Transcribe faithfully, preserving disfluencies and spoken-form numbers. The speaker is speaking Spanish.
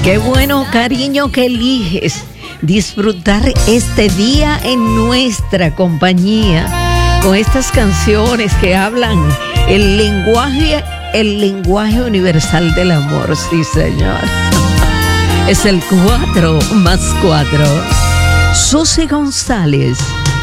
Qué bueno, cariño, que eliges disfrutar este día en nuestra compañía con estas canciones que hablan el lenguaje, el lenguaje universal del amor. Sí, señor. Es el cuatro más cuatro. Susy González,